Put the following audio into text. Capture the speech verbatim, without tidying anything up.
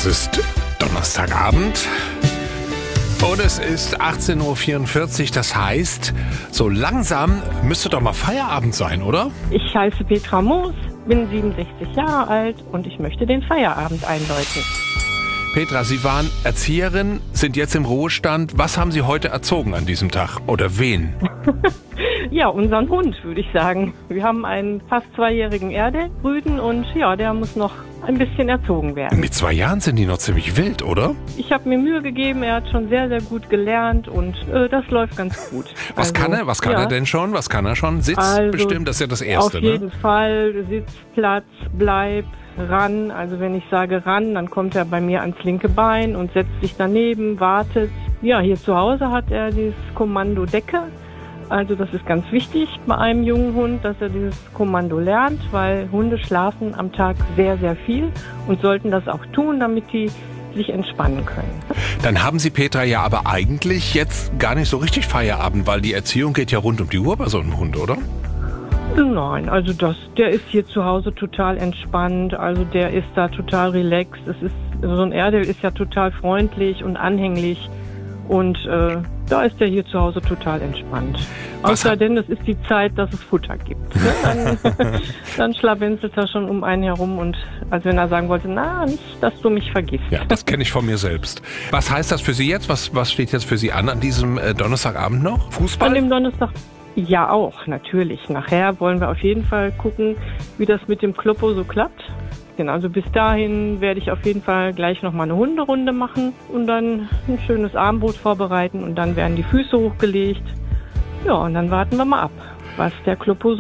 Es ist Donnerstagabend und es ist achtzehn Uhr vierundvierzig. Das heißt, so langsam müsste doch mal Feierabend sein, oder? Ich heiße Petra Moos, bin siebenundsechzig Jahre alt und ich möchte den Feierabend einläuten. Petra, Sie waren Erzieherin, sind jetzt im Ruhestand. Was haben Sie heute erzogen an diesem Tag? Oder wen? Ja, unseren Hund, würde ich sagen. Wir haben einen fast zweijährigen Erdrüden und ja, der muss noch ein bisschen erzogen werden. Mit zwei Jahren sind die noch ziemlich wild, oder? Ich habe mir Mühe gegeben, er hat schon sehr, sehr gut gelernt und äh, das läuft ganz gut. Was also, kann er? Was kann ja. er denn schon? Was kann er schon? Sitz also, bestimmt, das ist ja das Erste, auf ne? jeden Fall, Sitz, Platz, Bleib, ran. Also wenn ich sage ran, dann kommt er bei mir ans linke Bein und setzt sich daneben, wartet. Ja, hier zu Hause hat er dieses Kommando Decke. Also das ist ganz wichtig bei einem jungen Hund, dass er dieses Kommando lernt, weil Hunde schlafen am Tag sehr, sehr viel und sollten das auch tun, damit die sich entspannen können. Dann haben Sie, Petra, ja aber eigentlich jetzt gar nicht so richtig Feierabend, weil die Erziehung geht ja rund um die Uhr bei so einem Hund, oder? Nein, also das, der ist hier zu Hause total entspannt, also der ist da total relaxed. Es ist, so ein Erdel ist ja total freundlich und anhänglich und äh, da ist der hier zu Hause total entspannt. Außer denn, es ist die Zeit, dass es Futter gibt. Ne? Dann, dann schlawenzelt er schon um einen herum und als wenn er sagen wollte, na, nicht, dass du mich vergisst. Ja, das kenne ich von mir selbst. Was heißt das für Sie jetzt? Was, was steht jetzt für Sie an an diesem äh, Donnerstagabend noch? Fußball? An dem Donnerstag? Ja, auch, natürlich. Nachher wollen wir auf jeden Fall gucken, wie das mit dem Kloppo so klappt. Genau, also bis dahin werde ich auf jeden Fall gleich nochmal eine Hunderunde machen und dann ein schönes Abendbrot vorbereiten und dann werden die Füße hochgelegt. Ja, und dann warten wir mal ab, was der Kloppo so